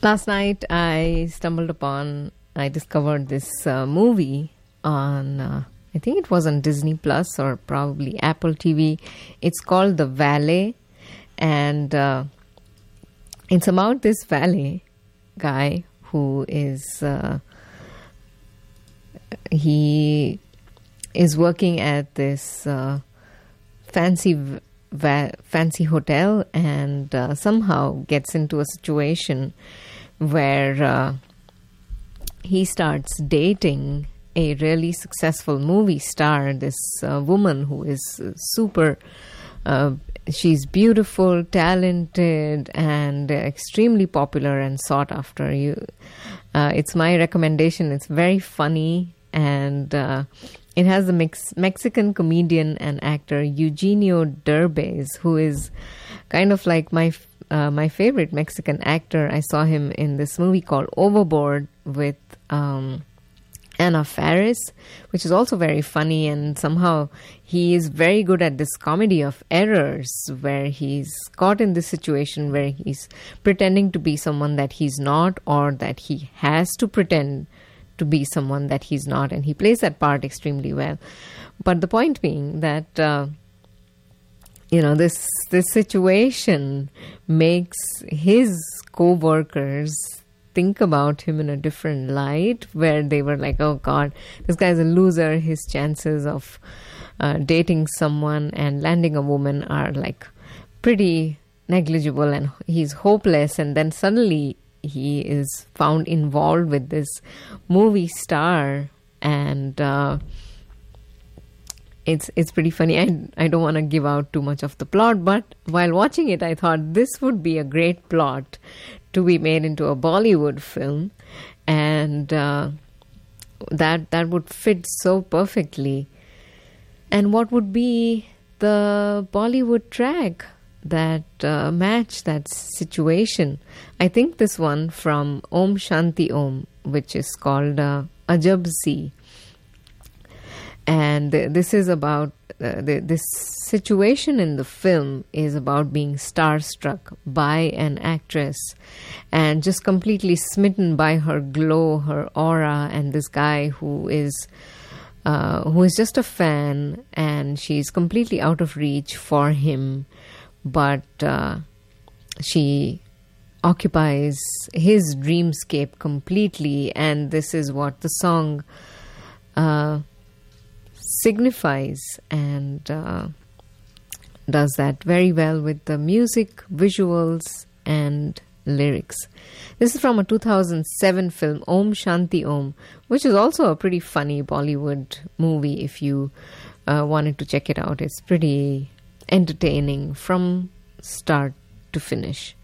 Last night I discovered this movie on, I think it was on Disney Plus or probably Apple TV. It's called The Valet, and it's about this valet guy who he is working at this fancy hotel, and somehow gets into a situation where he starts dating a really successful movie star, this woman who is super, she's beautiful, talented, and extremely popular and sought after. It's my recommendation. It's very funny, and it has the Mexican comedian and actor Eugenio Derbez, who is kind of like my favorite Mexican actor. I saw him in this movie called Overboard with Anna Faris, which is also very funny, and somehow he is very good at this comedy of errors, where he's caught in this situation where he's pretending to be someone that he's not, or that he has to pretend to be someone that he's not, and he plays that part extremely well. But the point being that this situation makes his co-workers think about him in a different light, where they were like, oh God, this guy's a loser. His chances of dating someone and landing a woman are like pretty negligible, and he's hopeless. And then suddenly he is found involved with this movie star, and it's pretty funny. I don't want to give out too much of the plot, but while watching it, I thought this would be a great plot to be made into a Bollywood film, and that would fit so perfectly. And what would be the Bollywood track that match that situation? I think this one from Om Shanti Om, which is called Ajab Si. And this is about this situation in the film is about being starstruck by an actress and just completely smitten by her glow, her aura, and this guy who is just a fan, and she's completely out of reach for him, but she occupies his dreamscape completely, and this is what the song signifies, and does that very well with the music, visuals, and lyrics. This is from a 2007 film, Om Shanti Om, which is also a pretty funny Bollywood movie if you wanted to check it out. It's pretty entertaining from start to finish.